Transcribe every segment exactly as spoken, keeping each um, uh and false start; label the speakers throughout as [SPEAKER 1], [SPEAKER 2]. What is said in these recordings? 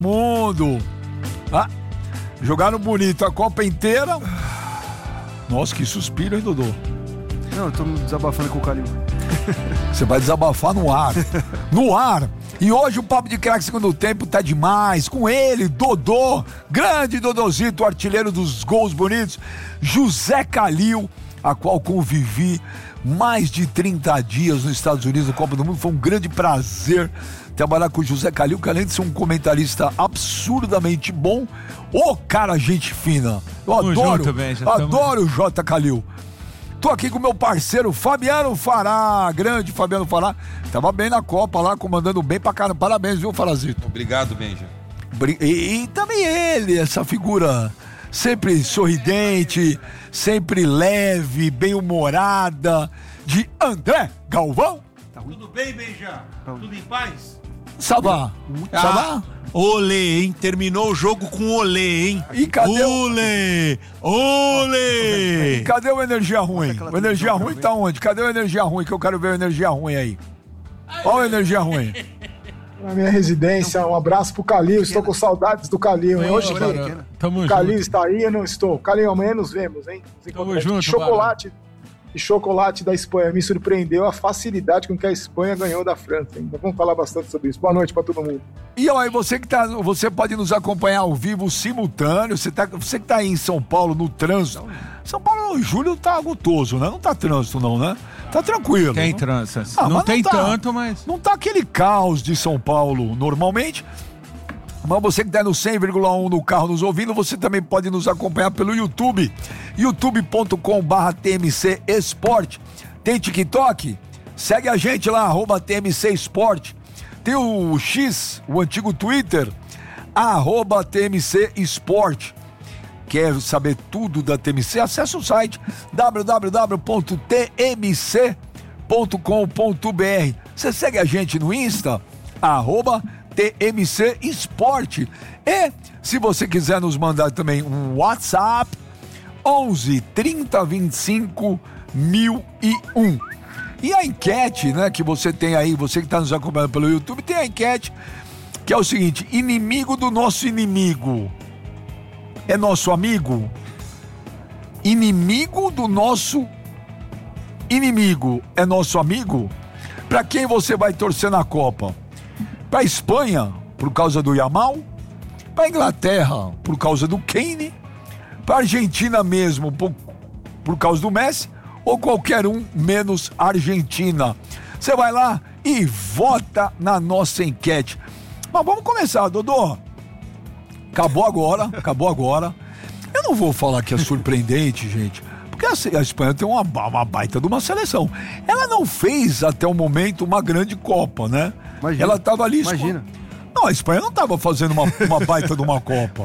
[SPEAKER 1] mundo. Ah, jogaram bonito a Copa inteira. Nossa, que suspiro, hein, Dodô?
[SPEAKER 2] Não, eu tô desabafando com o Calil.
[SPEAKER 1] Você vai desabafar no ar. No ar. E hoje o Papo de Craque Segundo Tempo tá demais. Com ele, Dodô, grande Dodozito, artilheiro dos gols bonitos, José Calil, a qual convivi mais de trinta dias nos Estados Unidos, na Copa do Mundo. Foi um grande prazer trabalhar com o José Calil, que além de ser um comentarista absurdamente bom, ô cara, gente fina. Eu
[SPEAKER 3] Tamo
[SPEAKER 1] adoro,
[SPEAKER 3] junto, Benja,
[SPEAKER 1] adoro o J. Calil. Tô aqui com o meu parceiro Fabiano Fará, grande Fabiano Fará. Tava bem na Copa lá, comandando bem pra caramba. Parabéns, viu, Farazito?
[SPEAKER 4] Obrigado, Benja.
[SPEAKER 1] E, e também ele, essa figura sempre sorridente, sempre leve, bem-humorada, de André Galvão.
[SPEAKER 4] Tudo bem, Benja? Tudo em paz?
[SPEAKER 1] Sabá. Sabá?
[SPEAKER 3] Olê, hein? Terminou o jogo com olê, hein?
[SPEAKER 1] E cadê o...
[SPEAKER 3] Olê! Olê!
[SPEAKER 1] E cadê o energia ruim? O energia ruim tá onde? Cadê o energia ruim? Que eu quero ver o energia ruim aí. Olha o energia ruim.
[SPEAKER 5] Na minha residência, um abraço pro Calil. Estou com saudades do Calil, hein? Hoje que o Calil está aí, eu não estou. Calil, amanhã nos vemos, hein?
[SPEAKER 3] Tamo junto,
[SPEAKER 5] chocolate. E chocolate da Espanha. Me surpreendeu a facilidade com que a Espanha ganhou da França. Hein? Vamos falar bastante sobre isso. Boa noite para todo mundo.
[SPEAKER 1] E ó, aí você que tá, você pode nos acompanhar ao vivo, simultâneo. Você, tá, você que tá aí em São Paulo, no trânsito. São Paulo, o Júlio tá gostoso, né? Não tá trânsito não, né? Tá tranquilo.
[SPEAKER 3] Tem
[SPEAKER 1] não?
[SPEAKER 3] trânsito.
[SPEAKER 1] Ah,
[SPEAKER 3] não
[SPEAKER 1] não
[SPEAKER 3] tem
[SPEAKER 1] tá,
[SPEAKER 3] tanto, mas...
[SPEAKER 1] Não tá aquele caos de São Paulo normalmente. Mas você que tá no cem vírgula um no carro nos ouvindo, você também pode nos acompanhar pelo YouTube, youtube ponto com barra T M C Esporte. Tem TikTok? Segue a gente lá, arroba T M C Esporte. Tem o X, o antigo Twitter, arroba T M C Esporte. Quer saber tudo da T M C? Acesse o site w w w ponto t m c ponto com ponto b r. Você segue a gente no Insta, arroba T M C Esporte. E se você quiser nos mandar também um WhatsApp, onze trinta vinte e cinco mil e um. E a enquete, né, que você tem aí, você que está nos acompanhando pelo YouTube, tem a enquete que é o seguinte: inimigo do nosso inimigo é nosso amigo? Inimigo do nosso inimigo é nosso amigo? Para quem você vai torcer na Copa? Para Espanha, por causa do Yamal? Para Inglaterra, por causa do Kane? Para Argentina mesmo, por, por causa do Messi? Ou qualquer um menos Argentina? Você vai lá e vota na nossa enquete. Mas vamos começar, Dodô. Acabou agora, acabou agora. Eu não vou falar que é surpreendente, gente, porque a, a Espanha tem uma, uma baita de uma seleção. Ela não fez até o momento uma grande Copa, né?
[SPEAKER 2] Imagina,
[SPEAKER 1] ela tava ali...
[SPEAKER 2] Imagina.
[SPEAKER 1] Não, a Espanha não tava fazendo uma, uma baita de uma Copa.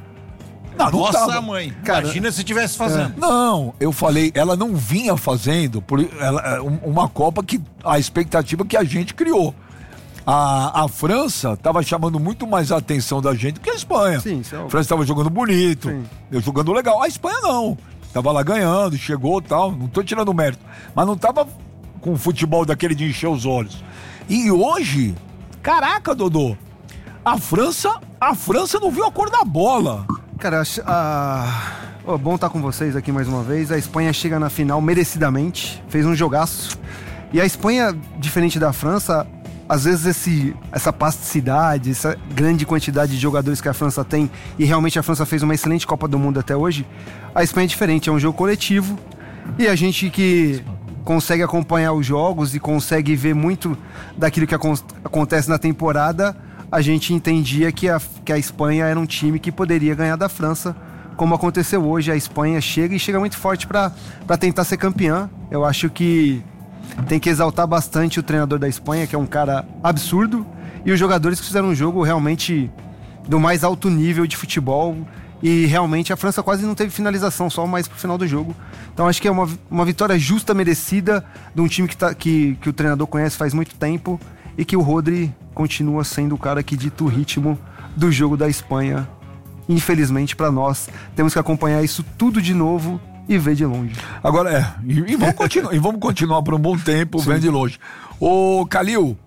[SPEAKER 1] Não, não
[SPEAKER 4] Nossa
[SPEAKER 1] tava.
[SPEAKER 4] mãe,
[SPEAKER 2] Cara,
[SPEAKER 4] imagina se tivesse fazendo.
[SPEAKER 1] É. Não, eu falei, ela não vinha fazendo por, ela, uma Copa que a expectativa que a gente criou. A, a França estava chamando muito mais a atenção da gente do que a Espanha.
[SPEAKER 2] Sim, isso é...
[SPEAKER 1] A França estava jogando bonito,
[SPEAKER 2] Sim.
[SPEAKER 1] jogando legal. A Espanha não. Tava lá ganhando, chegou e tal. Não tô tirando mérito. Mas não tava com o futebol daquele de encher os olhos. E hoje, caraca, Dodô, a França, a França não viu a cor da bola.
[SPEAKER 2] Cara, a... oh, bom estar com vocês aqui mais uma vez. A Espanha chega na final merecidamente, fez um jogaço. E a Espanha, diferente da França, às vezes esse, essa plasticidade, essa grande quantidade de jogadores que a França tem, e realmente a França fez uma excelente Copa do Mundo até hoje, a Espanha é diferente, é um jogo coletivo, e a gente que consegue acompanhar os jogos e consegue ver muito daquilo que acon- acontece na temporada, a gente entendia que a, que a Espanha era um time que poderia ganhar da França, como aconteceu hoje. A Espanha chega e chega muito forte para tentar ser campeã. Eu acho que tem que exaltar bastante o treinador da Espanha, que é um cara absurdo, e os jogadores que fizeram um jogo realmente do mais alto nível de futebol. E realmente a França quase não teve finalização, só mais pro final do jogo. Então acho que é uma, uma vitória justa, merecida, de um time que, tá, que, que o treinador conhece faz muito tempo, e que o Rodri continua sendo o cara que dita o ritmo do jogo da Espanha. Infelizmente para nós, temos que acompanhar isso tudo de novo e ver de longe.
[SPEAKER 1] Agora é, e, e vamos continuar, e vamos continuar por um bom tempo, vendo de longe. Ô Calil,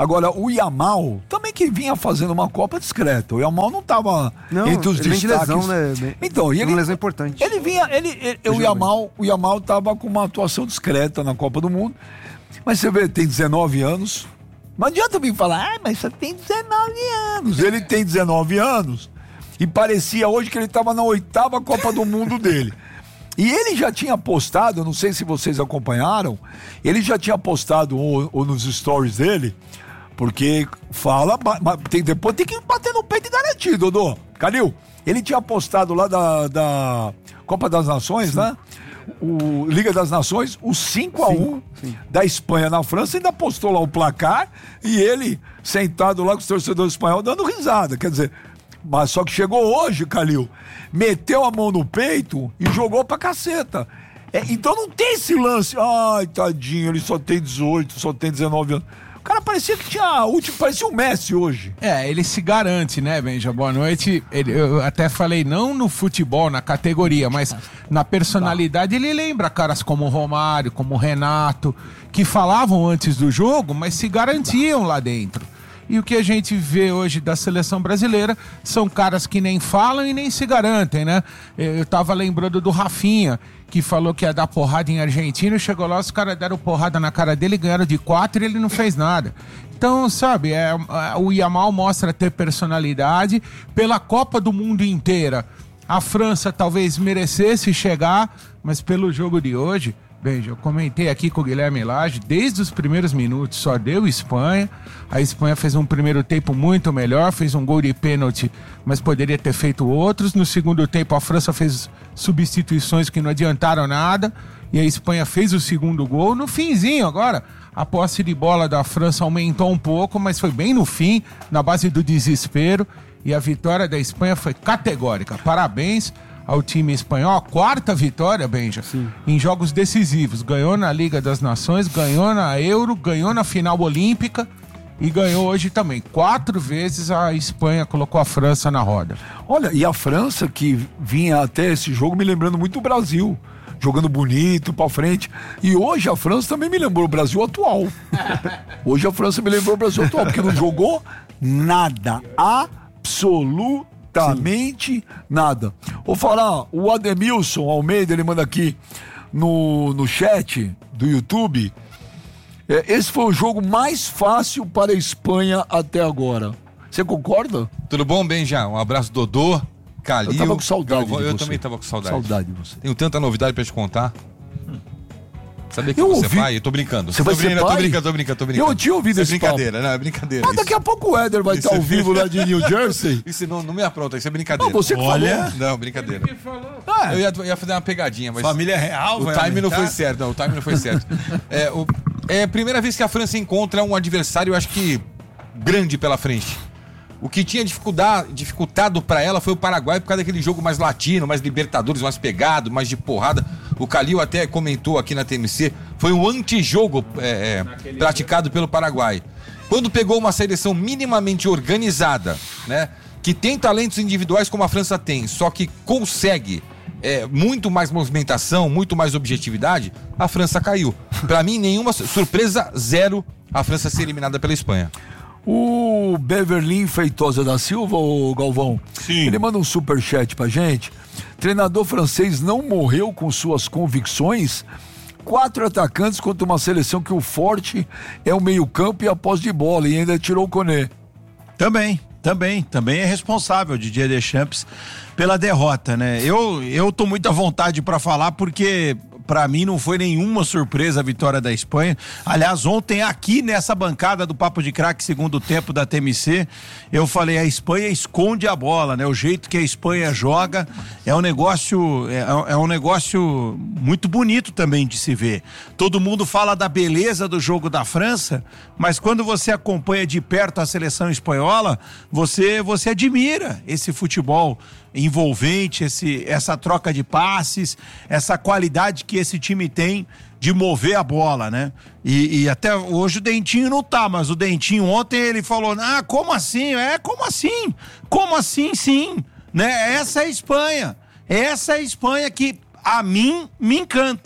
[SPEAKER 1] Agora, o Yamal, também que vinha fazendo uma Copa discreta. O Yamal não estava entre os
[SPEAKER 2] ele vem de
[SPEAKER 1] destaques.
[SPEAKER 2] lesão, né?
[SPEAKER 1] Então, e ele,
[SPEAKER 2] uma lesão importante.
[SPEAKER 1] Ele vinha, ele, ele, o Yamal, o Yamal estava com uma atuação discreta na Copa do Mundo. Mas você vê, tem dezenove anos. Não adianta vir falar, ah, mas você tem dezenove anos. Ele tem dezenove anos. E parecia hoje que ele estava na oitava Copa do Mundo dele. E ele já tinha postado, eu não sei se vocês acompanharam, ele já tinha postado ou, ou nos stories dele, porque fala, tem, depois tem que bater no peito e garantir, Dodô. Calil, ele tinha postado lá da, da Copa das Nações, sim, né? O Liga das Nações, o cinco a um da Espanha na França, ainda postou lá o placar e ele sentado lá com os torcedores espanhóis dando risada, quer dizer, mas só que chegou hoje, Calil, meteu a mão no peito e jogou pra caceta. É, então não tem esse lance, ai tadinho, ele só tem dezoito, só tem dezenove anos. O cara parecia que tinha último, parecia o Messi hoje.
[SPEAKER 6] É, ele se garante, né, Benja? Boa noite. Ele, eu até falei, não no futebol, na categoria, mas na personalidade ele lembra caras como o Romário, como o Renato, que falavam antes do jogo, mas se garantiam lá dentro. E o que a gente vê hoje da seleção brasileira são caras que nem falam e nem se garantem, né? Eu tava lembrando do Rafinha, que falou que ia dar porrada em Argentina, e chegou lá, os caras deram porrada na cara dele, ganharam de quatro e ele não fez nada. Então, sabe, é, o Yamal mostra ter personalidade. Pela Copa do Mundo inteira, a França talvez merecesse chegar, mas pelo jogo de hoje, Benja, eu comentei aqui com o Guilherme Lage, desde os primeiros minutos só deu Espanha. A Espanha fez um primeiro tempo muito melhor, fez um gol de pênalti, mas poderia ter feito outros. No segundo tempo a França fez substituições que não adiantaram nada e a Espanha fez o segundo gol. No finzinho agora, a posse de bola da França aumentou um pouco, mas foi bem no fim, na base do desespero, e a vitória da Espanha foi categórica. Parabéns ao time espanhol, a quarta vitória, Benja, sim, em jogos decisivos. Ganhou na Liga das Nações, ganhou na Euro, ganhou na final olímpica e ganhou hoje também. Quatro vezes a Espanha colocou a França na roda.
[SPEAKER 1] Olha, e a França que vinha até esse jogo me lembrando muito o Brasil, jogando bonito pra frente. E hoje a França também me lembrou o Brasil atual. Hoje a França me lembrou o Brasil atual, porque não jogou nada, absolutamente. Absolutamente nada. Vou falar, o Ademilson Almeida, ele manda aqui no, no chat do YouTube, é, esse foi o jogo mais fácil para a Espanha até agora. Você concorda?
[SPEAKER 4] Tudo bom, Benja? Um abraço, Dodô, Calil.
[SPEAKER 1] Eu tava com saudade
[SPEAKER 4] Galvão,
[SPEAKER 1] de
[SPEAKER 4] Eu
[SPEAKER 1] você.
[SPEAKER 4] também tava com saudade.
[SPEAKER 1] Saudade de você.
[SPEAKER 4] Tenho tanta novidade pra te contar. Sabia que
[SPEAKER 1] eu
[SPEAKER 4] você
[SPEAKER 1] ouvi...
[SPEAKER 4] é pai? Eu tô brincando.
[SPEAKER 1] Você
[SPEAKER 4] tô
[SPEAKER 1] vai
[SPEAKER 4] brincando,
[SPEAKER 1] ser pai?
[SPEAKER 4] Tô brincando, tô brincando, tô brincando.
[SPEAKER 1] Eu tinha ouvido
[SPEAKER 4] isso
[SPEAKER 1] esse
[SPEAKER 4] é brincadeira, papo. Não, é brincadeira.
[SPEAKER 1] Mas daqui a pouco o Éder vai estar ao vivo lá de New Jersey.
[SPEAKER 4] Isso não, não me apronta, isso é brincadeira.
[SPEAKER 1] Não, você que
[SPEAKER 4] Olha...
[SPEAKER 1] falou.
[SPEAKER 4] Não, brincadeira.
[SPEAKER 1] Ah,
[SPEAKER 4] eu ia, ia fazer uma pegadinha, mas...
[SPEAKER 3] Família real,
[SPEAKER 4] O
[SPEAKER 3] vai
[SPEAKER 4] time não
[SPEAKER 3] aumentar?
[SPEAKER 4] foi certo, não, o time não foi certo. É, o, é a primeira vez que a França encontra um adversário, eu acho que grande pela frente. O que tinha dificuldade, dificultado pra ela foi o Paraguai por causa daquele jogo mais latino, mais Libertadores, mais pegado, mais de porrada. O Calil até comentou aqui na T M C, foi um antijogo é, é, praticado pelo Paraguai. Quando pegou uma seleção minimamente organizada, né, que tem talentos individuais como a França tem, só que consegue é, muito mais movimentação, muito mais objetividade, a França caiu. Pra mim, nenhuma surpresa, zero, a França ser eliminada pela Espanha.
[SPEAKER 1] O Beverly Feitosa da Silva, o Galvão,
[SPEAKER 3] sim,
[SPEAKER 1] ele manda um superchat pra gente. Treinador francês não morreu com suas convicções? Quatro atacantes contra uma seleção que o forte é o meio-campo e a posse de bola, e ainda tirou o Koné.
[SPEAKER 3] Também, também, também é responsável, Didier Deschamps, pela derrota, né? Eu, eu tô muito à vontade pra falar porque... Pra mim não foi nenhuma surpresa a vitória da Espanha. Aliás, ontem aqui nessa bancada do Papo de Craque segundo tempo da T M C, eu falei, a Espanha esconde a bola, né? O jeito que a Espanha joga é um negócio, é, é um negócio muito bonito também de se ver. Todo mundo fala da beleza do jogo da França, mas quando você acompanha de perto a seleção espanhola, você, você admira esse futebol envolvente, esse, essa troca de passes, essa qualidade que esse time tem de mover a bola, né? E, e até hoje o Dentinho não tá, mas o Dentinho ontem ele falou, ah, como assim? É, como assim? Como assim, sim? Né? Essa é a Espanha. Essa é a Espanha que a mim me encanta.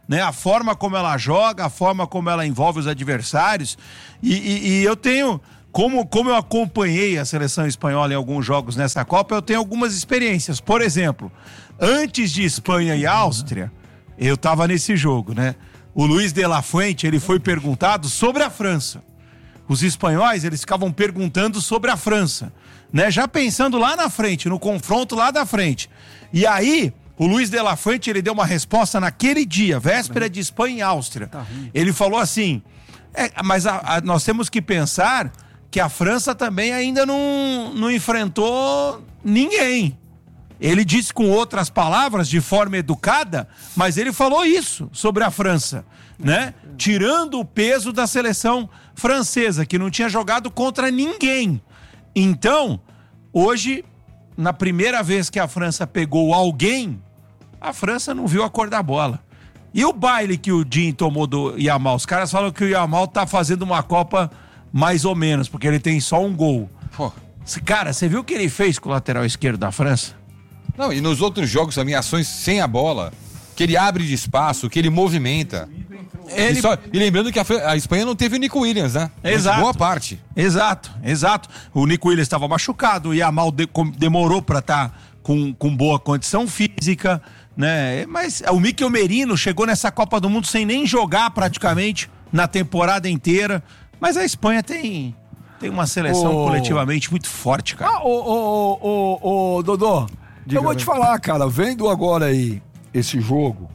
[SPEAKER 3] né? A forma como ela joga, a forma como ela envolve os adversários. E, e, e eu tenho, como, como eu acompanhei a seleção espanhola em alguns jogos nessa Copa, eu tenho algumas experiências. Por exemplo, antes de Espanha e Áustria, eu estava nesse jogo, né? O Luiz de la Fuente, ele foi perguntado sobre a França. Os espanhóis, eles ficavam perguntando sobre a França, né? Já pensando lá na frente, no confronto lá da frente. E aí, o Luiz de la Fuente, ele deu uma resposta naquele dia, véspera de Espanha e Áustria. Ele falou assim, é, mas a, a, nós temos que pensar que a França também ainda não, não enfrentou ninguém. Ele disse com outras palavras, de forma educada, mas ele falou isso sobre a França, né? Tirando o peso da seleção francesa, que não tinha jogado contra ninguém. Então, hoje, na primeira vez que a França pegou alguém, a França não viu a cor da bola. E o baile que o Jim tomou do Yamal? Os caras falam que o Yamal tá fazendo uma Copa mais ou menos, porque ele tem só um gol. Pô. Cara, você viu o que ele fez com o lateral esquerdo da França?
[SPEAKER 4] Não, e nos outros jogos também, ações sem a bola, que ele abre de espaço, que ele movimenta. Ele... E, só, e lembrando que a, a Espanha não teve o Nico Williams, né?
[SPEAKER 3] Exato.
[SPEAKER 4] Boa parte.
[SPEAKER 3] Exato, exato. O Nico Williams estava machucado, o Yamal de, com, demorou para estar tá com, com boa condição física, né? Mas o Mikel Merino chegou nessa Copa do Mundo sem nem jogar praticamente na temporada inteira. Mas a Espanha tem, tem uma seleção oh. coletivamente muito forte, cara.
[SPEAKER 1] Ah, ô, ô, ô, ô, Dodô, Diga, eu vou te falar, cara, vendo agora aí esse jogo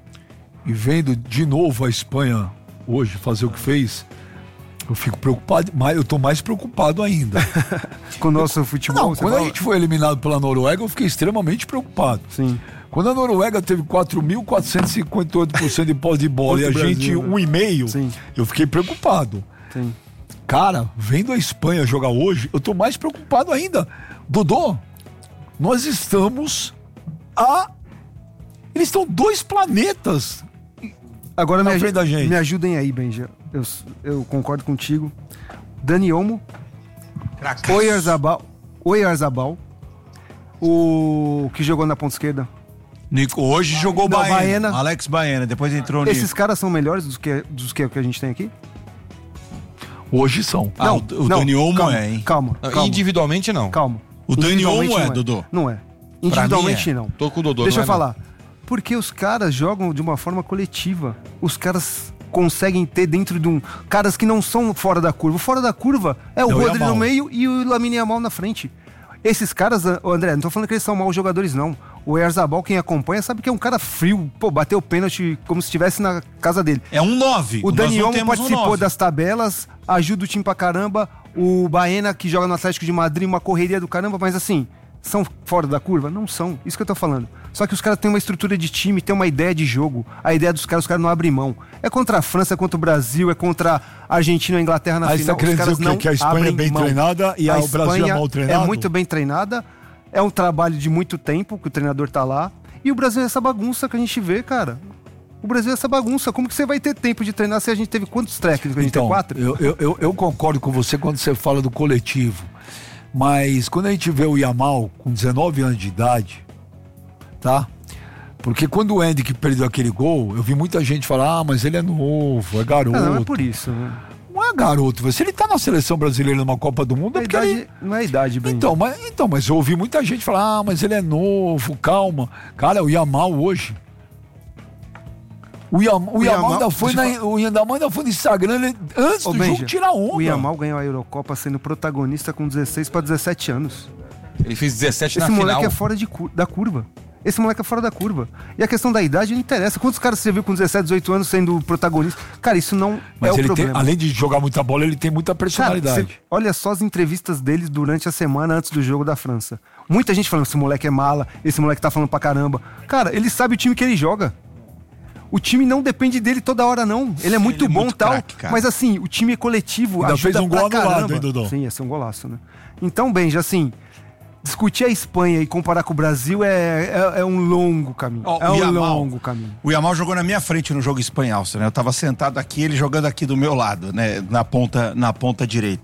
[SPEAKER 1] e vendo de novo a Espanha hoje fazer o que fez, eu fico preocupado, mas eu tô mais preocupado ainda.
[SPEAKER 2] Com o nosso futebol?
[SPEAKER 1] Não, quando fala? A gente foi eliminado pela Noruega, eu fiquei extremamente preocupado.
[SPEAKER 2] Sim.
[SPEAKER 1] Quando a Noruega teve quatro mil quatrocentos e cinquenta e oito por cento de posse de bola e a Brasil, gente um vírgula cinco, né? Eu fiquei preocupado.
[SPEAKER 2] Sim.
[SPEAKER 1] Cara, vendo a Espanha jogar hoje, eu tô mais preocupado ainda. Dodô, nós estamos a... Eles estão dois planetas
[SPEAKER 2] agora
[SPEAKER 1] na
[SPEAKER 2] me,
[SPEAKER 1] frente da gente.
[SPEAKER 2] Me ajudem aí, Benja. Eu, eu concordo contigo. Dani Olmo, Oyarzabal, Oyarzabal, o que jogou na ponta esquerda.
[SPEAKER 3] Nico, hoje jogou o Baena, Baena, Alex Baena, depois entrou o Nico.
[SPEAKER 2] Esses caras são melhores dos que, dos que, que a gente tem aqui?
[SPEAKER 1] Hoje são.
[SPEAKER 3] Ah, não, o, o
[SPEAKER 2] não,
[SPEAKER 3] Dani Olmo
[SPEAKER 2] calma,
[SPEAKER 3] é, hein?
[SPEAKER 2] Calma, calma.
[SPEAKER 4] Individualmente não.
[SPEAKER 2] Calma.
[SPEAKER 3] O Dani Olmo é, Dodô?
[SPEAKER 2] Não é. Individualmente
[SPEAKER 3] é.
[SPEAKER 2] não.
[SPEAKER 4] Tô com o Dodô.
[SPEAKER 2] Deixa eu
[SPEAKER 4] é
[SPEAKER 2] falar. Não. Porque os caras jogam de uma forma coletiva. Os caras conseguem ter dentro de um... Caras que não são fora da curva. Fora da curva é o
[SPEAKER 1] não,
[SPEAKER 2] Rodri no meio e o Lamine Yamal na frente. Esses caras, André, não tô falando que eles são maus jogadores, não. O Oyarzabal, quem acompanha, sabe que é um cara frio. Pô, bateu o pênalti como se estivesse na casa dele.
[SPEAKER 3] É um nove.
[SPEAKER 2] O Dani Olmo participou um das tabelas, ajuda o time pra caramba. O Baena, que joga no Atlético de Madrid, uma correria do caramba, mas assim... São fora da curva? Não são. Isso que eu tô falando. Só que os caras têm uma estrutura de time, têm uma ideia de jogo. A ideia dos caras, os caras não abrem mão. É contra a França, é contra o Brasil, é contra a Argentina e a Inglaterra na
[SPEAKER 1] Aí
[SPEAKER 2] final.
[SPEAKER 1] Você tá querendo dizer o quê? Que a Espanha é bem mão. treinada e a o Brasil é mal treinado?
[SPEAKER 2] É muito bem treinada. É um trabalho de muito tempo que o treinador tá lá. E o Brasil é essa bagunça que a gente vê, cara. O Brasil é essa bagunça. Como que você vai ter tempo de treinar se a gente teve quantos técnicos? A gente
[SPEAKER 1] então,
[SPEAKER 2] tem quatro?
[SPEAKER 1] Eu, eu, eu, eu concordo com você quando você fala do coletivo. Mas quando a gente vê o Yamal com dezenove anos de idade, tá? Porque quando o Endrick perdeu aquele gol, eu vi muita gente falar, ah, mas ele é novo, é garoto.
[SPEAKER 2] Não, não é por isso, né?
[SPEAKER 1] Não é garoto, se ele tá na seleção brasileira numa Copa do Mundo, é porque
[SPEAKER 2] idade,
[SPEAKER 1] ele...
[SPEAKER 2] não é idade, bem.
[SPEAKER 1] Então mas, então, mas eu ouvi muita gente falar, ah, mas ele é novo, calma. Cara, o Yamal hoje... O Yamal, o Yamal ainda foi, na, o Yamal ainda foi no Instagram ele, antes Ô, do Benja, jogo tirar onda.
[SPEAKER 2] O Yamal ganhou a Eurocopa sendo protagonista com dezesseis para dezessete anos.
[SPEAKER 4] Ele fez dezessete na
[SPEAKER 2] final. Esse moleque
[SPEAKER 4] final.
[SPEAKER 2] é fora de, da curva. Esse moleque é fora da curva. E a questão da idade não interessa. Quantos caras você viu com dezessete, dezoito anos sendo protagonista? Cara, isso não
[SPEAKER 1] Mas
[SPEAKER 2] é
[SPEAKER 1] ele
[SPEAKER 2] o problema.
[SPEAKER 1] Tem, além de jogar muita bola, ele tem muita personalidade.
[SPEAKER 2] Cara, você, olha só as entrevistas dele durante a semana antes do jogo da França. Muita gente falando, esse moleque é mala, esse moleque tá falando pra caramba. Cara, ele sabe o time que ele joga. O time não depende dele toda hora, não. Ele é muito ele bom e tal. Craque, mas assim, o time é coletivo.
[SPEAKER 1] Ainda fez um gol anulado, hein, Dodô?
[SPEAKER 2] Sim, ia ser um golaço, né? Então, Benja, assim, discutir a Espanha e comparar com o Brasil é, é, é um longo caminho. Oh, é um Yamal, longo caminho.
[SPEAKER 3] O Yamal jogou na minha frente no jogo espanhol, né? Eu tava sentado aqui, ele jogando aqui do meu lado, né? Na ponta, na ponta direita.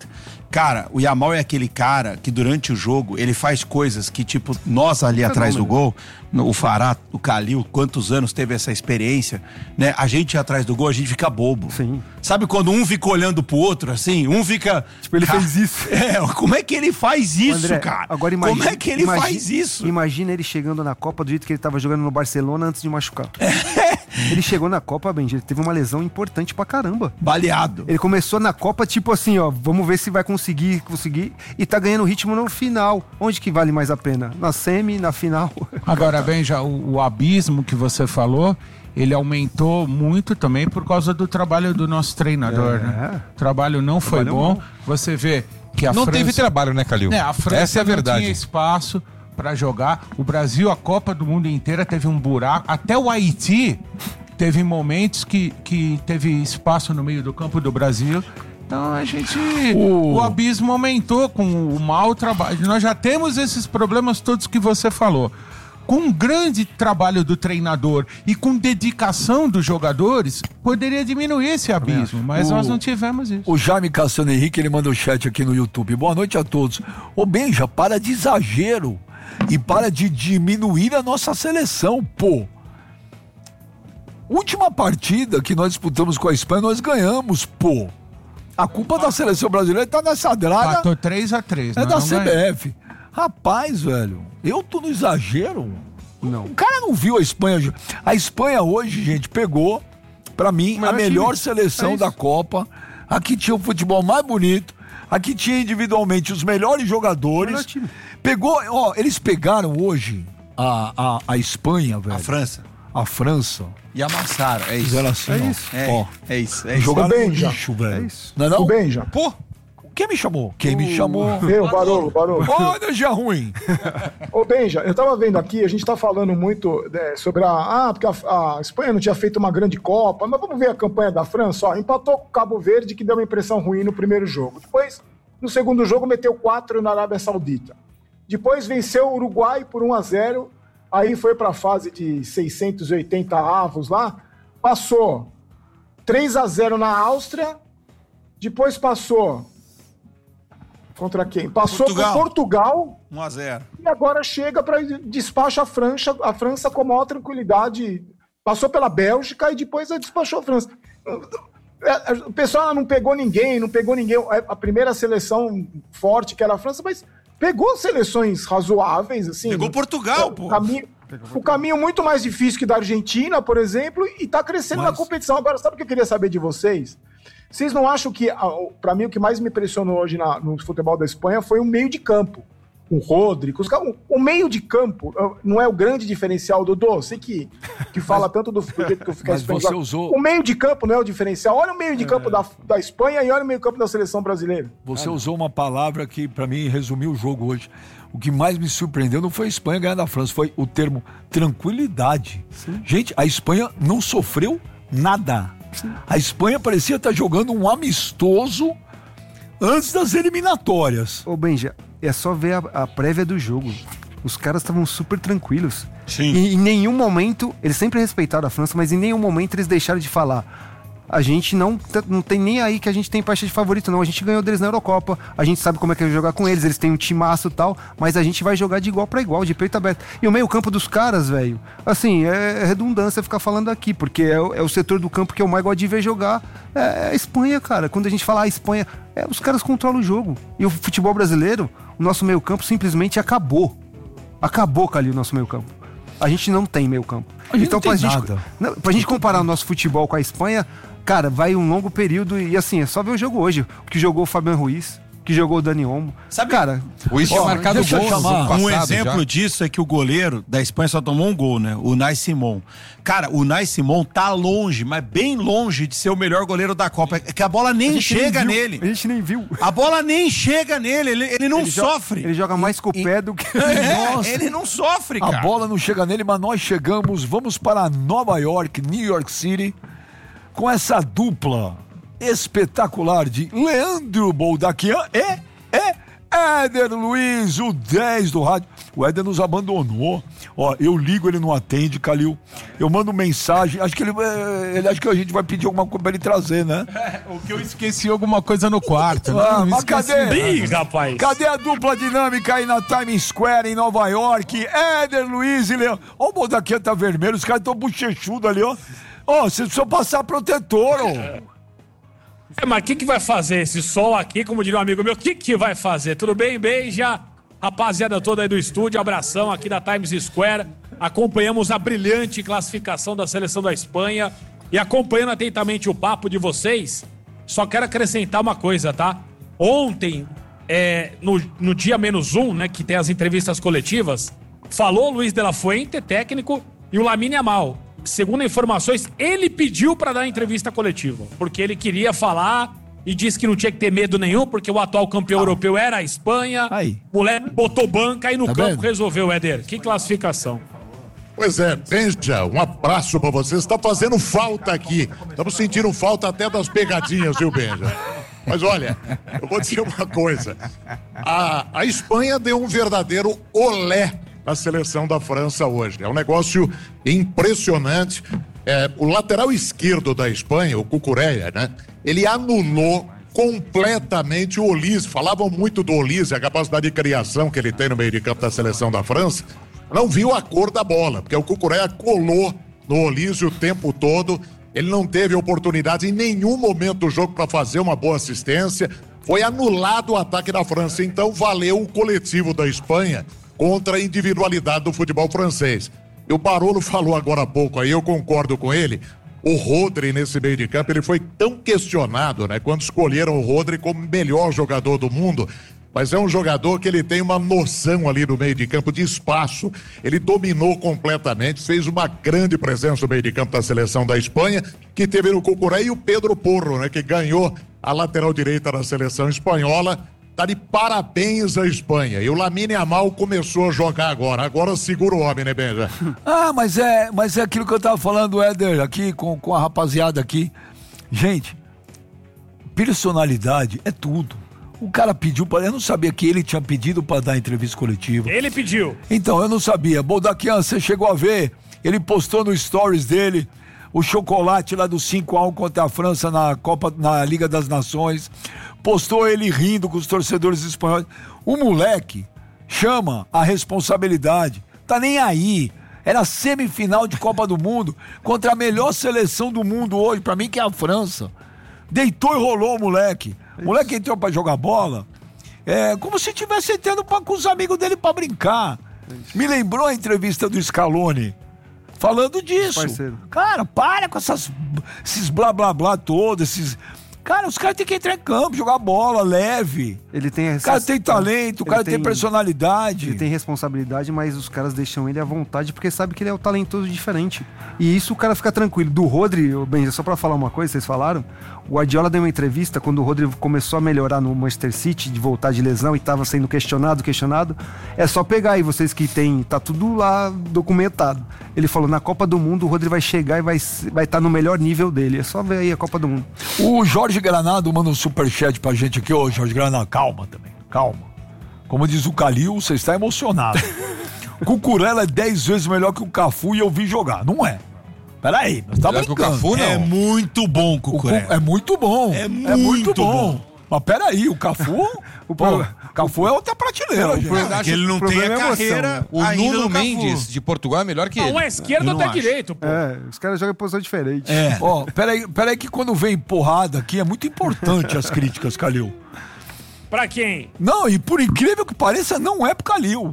[SPEAKER 3] Cara, o Yamal é aquele cara que durante o jogo ele faz coisas que, tipo, nós ali atrás do gol, o Fará, o Kalil, quantos anos teve essa experiência, né? A gente atrás do gol, a gente fica bobo.
[SPEAKER 2] Sim.
[SPEAKER 3] Sabe quando um fica olhando pro outro, assim? Um fica...
[SPEAKER 2] Tipo, ele
[SPEAKER 3] Ca-
[SPEAKER 2] fez isso.
[SPEAKER 3] É, como é que ele faz isso,
[SPEAKER 2] André,
[SPEAKER 3] cara?
[SPEAKER 2] Agora imagina,
[SPEAKER 3] como é que ele
[SPEAKER 2] imagina,
[SPEAKER 3] faz isso?
[SPEAKER 2] Imagina ele chegando na Copa do jeito que ele tava jogando no Barcelona antes de machucar. Ele chegou na Copa, Benji, ele teve uma lesão importante pra caramba.
[SPEAKER 3] Baleado.
[SPEAKER 2] Ele começou na Copa, tipo assim, ó, vamos ver se vai conseguir, conseguir, e tá ganhando ritmo no final. Onde que vale mais a pena? Na semi, na final?
[SPEAKER 6] Agora, bem, já o, o abismo que você falou, ele aumentou muito também por causa do trabalho do nosso treinador,
[SPEAKER 2] É.
[SPEAKER 6] né? O trabalho não foi
[SPEAKER 2] Trabalho
[SPEAKER 6] bom.
[SPEAKER 2] bom.
[SPEAKER 6] Você vê que a
[SPEAKER 4] Não
[SPEAKER 6] França...
[SPEAKER 4] teve trabalho, né, Calil?
[SPEAKER 6] É, a França
[SPEAKER 4] Essa é a
[SPEAKER 6] não
[SPEAKER 4] verdade.
[SPEAKER 6] tinha espaço para jogar. O Brasil, a Copa do Mundo inteira teve um buraco. Até o Haiti teve momentos que, que teve espaço no meio do campo do Brasil. Então a gente...
[SPEAKER 1] O-
[SPEAKER 6] O abismo aumentou com o mau trabalho. Nós já temos esses problemas todos que você falou. Com um grande trabalho do treinador e com dedicação dos jogadores, poderia diminuir esse abismo. Mas
[SPEAKER 1] O-
[SPEAKER 6] nós não tivemos isso.
[SPEAKER 1] O Jaime Cassiano Henrique, ele manda o chat aqui no YouTube. Boa noite a todos. Ô Benja, para de exagero e para de diminuir a nossa seleção, pô. Última partida que nós disputamos com a Espanha, nós ganhamos, pô. A culpa da seleção brasileira tá nessa draga,
[SPEAKER 6] Empatou três a três.
[SPEAKER 1] é
[SPEAKER 6] nós
[SPEAKER 1] da
[SPEAKER 6] não
[SPEAKER 1] C B
[SPEAKER 6] ganhamos.
[SPEAKER 1] F. Rapaz, velho, eu tô no exagero.
[SPEAKER 2] Não.
[SPEAKER 1] O cara não viu a Espanha. A Espanha hoje, gente, pegou, pra mim,
[SPEAKER 2] O melhor
[SPEAKER 1] a melhor
[SPEAKER 2] time.
[SPEAKER 1] seleção
[SPEAKER 2] É isso.
[SPEAKER 1] da Copa. Aqui tinha o futebol mais bonito. Aqui tinha individualmente os melhores jogadores.
[SPEAKER 2] Melhor time.
[SPEAKER 1] Pegou, ó, eles pegaram hoje a, a, a Espanha, velho.
[SPEAKER 3] A França.
[SPEAKER 1] A França.
[SPEAKER 3] E amassaram, é isso.
[SPEAKER 1] Fizeram assim,
[SPEAKER 2] É
[SPEAKER 1] ó.
[SPEAKER 2] isso.
[SPEAKER 3] É,
[SPEAKER 1] Ó,
[SPEAKER 3] é isso, é isso.
[SPEAKER 1] jogaram no
[SPEAKER 5] Benja.
[SPEAKER 1] lixo, velho.
[SPEAKER 2] É isso.
[SPEAKER 1] Não é não?
[SPEAKER 5] O Benja.
[SPEAKER 1] Pô, quem me chamou? Quem me chamou?
[SPEAKER 5] Eu, Barolo, Barolo.
[SPEAKER 1] Ó, energia ruim.
[SPEAKER 5] Ô, Benja, eu tava vendo aqui, a gente tá falando muito né, sobre a. Ah, porque a, a Espanha não tinha feito uma grande Copa, mas vamos ver a campanha da França, ó. Empatou com o Cabo Verde, que deu uma impressão ruim no primeiro jogo. Depois, no segundo jogo, meteu quatro na Arábia Saudita. Depois venceu o Uruguai por um a zero. Aí foi pra fase de seiscentos e oitenta avos lá. Passou três a zero na Áustria. Depois passou. Contra quem? Passou
[SPEAKER 3] Portugal.
[SPEAKER 5] por Portugal.
[SPEAKER 3] um a zero.
[SPEAKER 5] E agora chega para despacha a França, a França com a maior tranquilidade. Passou pela Bélgica e depois despachou a França. O pessoal não pegou ninguém, não pegou ninguém. A primeira seleção forte que era a França, mas pegou seleções razoáveis, assim.
[SPEAKER 3] Pegou Portugal,
[SPEAKER 5] o
[SPEAKER 3] pô.
[SPEAKER 5] Caminho, o caminho muito mais difícil que da Argentina, por exemplo, e tá crescendo
[SPEAKER 1] Mas-
[SPEAKER 5] na competição. Agora, sabe o que eu queria saber de vocês? Vocês não acham que, para mim, o que mais me impressionou hoje na- no futebol da Espanha foi o meio de campo? O Rodri, os caras- o, o meio de campo uh, não é o grande diferencial, Dodô? Sei que, que fala tanto do, do jeito que eu fiquei
[SPEAKER 1] mas você
[SPEAKER 5] espanhol.
[SPEAKER 1] usou-
[SPEAKER 5] O meio de campo não é o diferencial. Olha o meio de campo da, da Espanha e olha o meio de campo da seleção brasileira.
[SPEAKER 1] Você usou uma palavra que, pra mim, resumiu o jogo hoje. O que mais me surpreendeu não foi a Espanha ganhar da França, foi o termo tranquilidade. Gente, a Espanha não sofreu nada. A Espanha parecia estar jogando um amistoso antes das eliminatórias.
[SPEAKER 2] Ô, Benja, é só ver a, a prévia do jogo. Os caras estavam super tranquilos.
[SPEAKER 3] Sim.
[SPEAKER 2] E em nenhum momento, eles sempre respeitaram a França, mas em nenhum momento eles deixaram de falar. A gente não, t- não tem nem aí que a gente tem parte de favorito, não. A gente ganhou deles na Eurocopa, a gente sabe como é que é jogar com eles, eles têm um timaço e tal, mas a gente vai jogar de igual pra igual, de peito aberto. E o meio campo dos caras, velho, assim, é redundância ficar falando aqui, porque é, o- é o setor do campo que eu mais gosto de ver jogar, é a Espanha, cara. Quando a gente fala a Espanha, é, os caras controlam o jogo. E o futebol brasileiro, o nosso meio campo simplesmente acabou. Acabou, Calil, o nosso meio campo. A gente não tem meio campo.
[SPEAKER 1] A gente
[SPEAKER 2] então,
[SPEAKER 1] não tem
[SPEAKER 2] pra gente,
[SPEAKER 1] nada.
[SPEAKER 2] não, pra gente comparar o nosso futebol com a Espanha, cara, vai um longo período e assim, é só ver o jogo hoje. O que jogou o Fabian Ruiz, o que jogou o Dani Olmo.
[SPEAKER 3] Sabe-
[SPEAKER 2] cara,
[SPEAKER 4] O Isco tinha
[SPEAKER 1] Ó,
[SPEAKER 4] marcado
[SPEAKER 1] deixa eu
[SPEAKER 4] gols no
[SPEAKER 1] chamar.
[SPEAKER 4] jogo
[SPEAKER 3] Um
[SPEAKER 4] passado
[SPEAKER 3] exemplo
[SPEAKER 4] já.
[SPEAKER 3] disso é que o goleiro da Espanha só tomou um gol, né? O Nai Simon. Cara, o Nai Simon tá longe, mas bem longe de ser o melhor goleiro da Copa. É que a bola nem
[SPEAKER 2] a gente
[SPEAKER 3] chega
[SPEAKER 2] nem viu,
[SPEAKER 3] nele.
[SPEAKER 2] A gente nem viu.
[SPEAKER 3] A bola nem chega nele, ele, ele não
[SPEAKER 2] Ele jo-
[SPEAKER 3] sofre.
[SPEAKER 2] Ele joga mais com o pé do que.
[SPEAKER 3] É,
[SPEAKER 1] Nossa.
[SPEAKER 3] ele não sofre, cara.
[SPEAKER 1] A bola não chega nele, mas nós chegamos. Vamos para Nova York, New York City, com essa dupla espetacular de Leandro Boldaquian e, e Éder Luiz, o dez do rádio. O Éder nos abandonou. Ó, eu ligo, ele não atende, Calil. Eu mando mensagem. Acho que ele, ele acha que a gente vai pedir alguma coisa pra ele trazer, né?
[SPEAKER 6] É, o que eu esqueci alguma coisa no quarto. Né?
[SPEAKER 1] Ah, mas cadê?
[SPEAKER 7] Ih, rapaz.
[SPEAKER 1] Cadê a dupla dinâmica aí na Times Square, em Nova York? Éder Luiz e Leão. Ó, o Bodaquinha tá vermelho, os caras tão bochechudos ali, ó. Ó, vocês precisam passar protetor, ó.
[SPEAKER 7] É, mas o que, que vai fazer esse sol aqui, como diria um amigo meu? O que, que vai fazer? Tudo bem? Beija, rapaziada toda aí do estúdio, abração aqui da Times Square. Acompanhamos a brilhante classificação da seleção da Espanha e acompanhando atentamente o papo de vocês, só quero acrescentar uma coisa, tá? Ontem, é, no, no dia menos um, né, que tem as entrevistas coletivas, falou o Luiz de la Fuente, técnico, e o Lamine Yamal. Segundo informações, ele pediu pra dar entrevista coletiva, porque ele queria falar e disse que não tinha que ter medo nenhum, porque o atual campeão ah. europeu era a Espanha.
[SPEAKER 1] Aí.
[SPEAKER 7] O moleque botou banca e no
[SPEAKER 1] Tá
[SPEAKER 7] campo
[SPEAKER 1] vendo?
[SPEAKER 7] resolveu, Éder. Que classificação.
[SPEAKER 8] Pois é, Benja, um abraço pra você. Você tá fazendo falta aqui. Estamos sentindo falta até das pegadinhas, viu, Benja? Mas olha, eu vou dizer uma coisa. A, a Espanha deu um verdadeiro olé a seleção da França hoje. É um negócio impressionante. É, o lateral esquerdo da Espanha, o Cucurella, né? Ele anulou completamente o Olise. Falavam muito do Olise, a capacidade de criação que ele tem no meio de campo da seleção da França. Não viu a cor da bola, porque o Cucurella colou no Olise o tempo todo. Ele não teve oportunidade em nenhum momento do jogo para fazer uma boa assistência. Foi anulado o ataque da França. Então valeu o coletivo da Espanha contra a individualidade do futebol francês. E o Barolo falou agora há pouco aí, eu concordo com ele, o Rodri nesse meio de campo, ele foi tão questionado, né, quando escolheram o Rodri como melhor jogador do mundo, mas é um jogador que ele tem uma noção ali no meio de campo de espaço, ele dominou completamente, fez uma grande presença no meio de campo da seleção da Espanha, que teve no Cucurella, e o Pedro Porro, né, que ganhou a lateral direita da seleção espanhola. Tá de parabéns a Espanha. E o Lamine Yamal começou a jogar agora. Agora segura o homem, né, Benja?
[SPEAKER 1] Ah, mas é, mas é aquilo que eu tava falando, Éder, aqui com, com a rapaziada aqui. Gente, personalidade é tudo. O cara pediu para... Eu não sabia que ele tinha pedido para dar entrevista coletiva.
[SPEAKER 7] Ele pediu.
[SPEAKER 1] Então, eu não sabia. Boldaquian, você chegou a ver? Ele postou no stories dele o chocolate lá do cinco a um contra a França na Copa, na Liga das Nações. Postou ele rindo com os torcedores espanhóis. O moleque chama a responsabilidade. Tá nem aí. Era semifinal de Copa do Mundo contra a melhor seleção do mundo hoje, pra mim, que é a França. Deitou e rolou o moleque. O moleque entrou pra jogar bola. É como se estivesse entrando pra, com os amigos dele pra brincar. Me lembrou a entrevista do Scaloni. Falando disso.
[SPEAKER 2] Parceiro.
[SPEAKER 1] Cara, para com essas, esses blá blá blá todos, esses... Cara, os caras têm que entrar em campo, jogar bola, leve.
[SPEAKER 2] Ele tem
[SPEAKER 1] O cara tem talento, o cara tem,
[SPEAKER 2] tem
[SPEAKER 1] personalidade.
[SPEAKER 2] Ele tem responsabilidade, mas os caras deixam ele à vontade porque sabe que ele é o talentoso diferente. E isso o cara fica tranquilo. Do Rodri, Benja, só pra falar uma coisa, vocês falaram, o Guardiola deu uma entrevista quando o Rodri começou a melhorar no Manchester City, de voltar de lesão e tava sendo questionado, questionado. É só pegar aí, vocês que tem, tá tudo lá documentado. Ele falou, na Copa do Mundo o Rodri vai chegar e vai estar vai tá no melhor nível dele. É só ver aí a Copa do Mundo.
[SPEAKER 1] O Jorge Granado manda um superchat pra gente aqui. Ô, Jorge Granado, calma também, calma. Como diz o Calil, você está emocionado. Cucurella é dez vezes melhor que o Cafu e eu vi jogar. Não é. Peraí, nós tá
[SPEAKER 4] Melhor que o
[SPEAKER 1] brincando.
[SPEAKER 4] Cafu, não.
[SPEAKER 3] É muito bom,
[SPEAKER 1] O Cu-
[SPEAKER 3] Cucurella.
[SPEAKER 1] É muito bom.
[SPEAKER 3] É muito bom.
[SPEAKER 1] Mas peraí, o Cafu... o pô, Cafu é outra prateleira, gente.
[SPEAKER 3] É que ele não tem a
[SPEAKER 2] problema é a
[SPEAKER 3] carreira
[SPEAKER 4] O
[SPEAKER 3] ainda
[SPEAKER 4] Nuno
[SPEAKER 3] do Cafu.
[SPEAKER 4] Mendes, de Portugal, é melhor que
[SPEAKER 7] Não,
[SPEAKER 4] ele.
[SPEAKER 7] um é esquerdo,
[SPEAKER 3] Eu
[SPEAKER 7] outro é
[SPEAKER 3] não acho.
[SPEAKER 7] direito, pô.
[SPEAKER 2] É, os caras jogam em posição diferente.
[SPEAKER 3] É.
[SPEAKER 1] Ó, peraí, peraí que quando vem porrada aqui é muito importante as críticas, Calil.
[SPEAKER 7] Pra quem?
[SPEAKER 1] Não, e por incrível que pareça, não é pro Calil.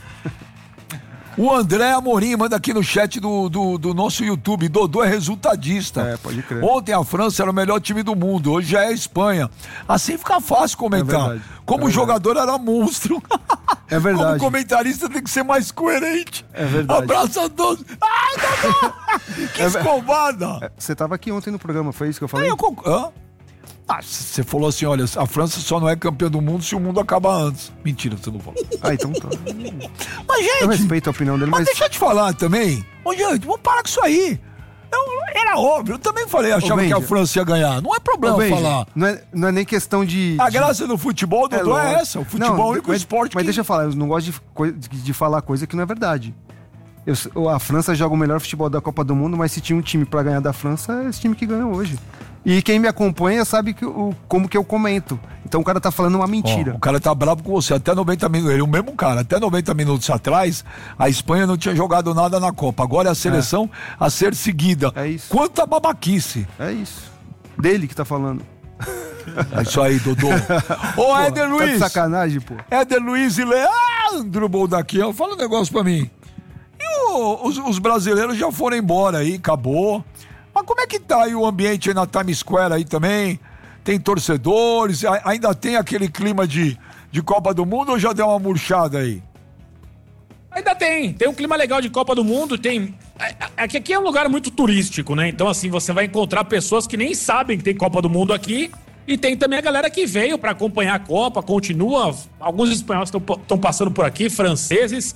[SPEAKER 1] O André Amorim manda aqui no chat do, do, do nosso YouTube. Dodô é resultadista.
[SPEAKER 2] É, pode crer.
[SPEAKER 1] Ontem a França era o melhor time do mundo, hoje já é a Espanha. Assim fica fácil comentar.
[SPEAKER 2] É verdade.
[SPEAKER 1] Como
[SPEAKER 2] É verdade.
[SPEAKER 1] jogador era monstro.
[SPEAKER 2] É verdade.
[SPEAKER 1] Como comentarista tem que ser mais coerente.
[SPEAKER 2] É verdade.
[SPEAKER 1] Abraço a todos. Ai, Dodô! Que
[SPEAKER 2] É ver-
[SPEAKER 1] escovada!
[SPEAKER 2] Você tava aqui ontem no programa, foi isso que eu
[SPEAKER 1] Aí
[SPEAKER 2] falei?
[SPEAKER 1] eu conc- Hã? Ah, você falou assim, olha, a França só não é campeã do mundo se o mundo acabar antes. Mentira, você não falou.
[SPEAKER 2] Ah, então tá.
[SPEAKER 1] Mas,
[SPEAKER 2] Eu
[SPEAKER 1] gente,
[SPEAKER 2] respeito a opinião dele,
[SPEAKER 1] mas
[SPEAKER 2] mas...
[SPEAKER 1] deixa eu te falar também. Ô, gente, vamos parar com isso aí. Eu, era óbvio, eu também falei, achava
[SPEAKER 2] Benja,
[SPEAKER 1] que a França ia ganhar. Não é problema
[SPEAKER 2] Ô, Benja,
[SPEAKER 1] falar.
[SPEAKER 2] Não é, não é nem questão de...
[SPEAKER 1] A
[SPEAKER 2] de...
[SPEAKER 1] graça do futebol, Dodô, é,
[SPEAKER 2] lógico.
[SPEAKER 1] essa. O futebol
[SPEAKER 2] Não,
[SPEAKER 1] é o único
[SPEAKER 2] mas,
[SPEAKER 1] esporte
[SPEAKER 2] Mas
[SPEAKER 1] que...
[SPEAKER 2] deixa eu falar, eu não gosto de, coi- de, de falar coisa que não é verdade. Eu, a França joga o melhor futebol da Copa do Mundo, mas se tinha um time pra ganhar da França, é esse time que ganha hoje. E quem me acompanha sabe que, o, como que eu comento. Então o cara tá falando uma mentira.
[SPEAKER 1] Ó, o cara tá bravo com você. Até noventa minutos, ele é o mesmo cara. Até noventa minutos atrás, a Espanha não tinha jogado nada na Copa. Agora é a seleção é. a ser seguida.
[SPEAKER 2] É isso.
[SPEAKER 1] Quanta babaquice.
[SPEAKER 2] É isso. Dele que tá falando.
[SPEAKER 1] É isso aí, Dodô. Ô, Éder Luiz.
[SPEAKER 2] Tá de sacanagem, pô.
[SPEAKER 1] Éder Luiz e Leandro Boldaquian, fala um negócio pra mim. E o, os, os brasileiros já foram embora aí, acabou. Mas como é que tá aí o ambiente aí na Times Square aí também? Tem torcedores? A, ainda tem aquele clima de, de Copa do Mundo ou já deu uma murchada aí?
[SPEAKER 7] Ainda tem, tem um clima legal de Copa do Mundo, tem... É que aqui é um lugar muito turístico, né? Então, assim, você vai encontrar pessoas que nem sabem que tem Copa do Mundo aqui e tem também a galera que veio pra acompanhar a Copa, continua... Alguns espanhóis estão passando por aqui, franceses,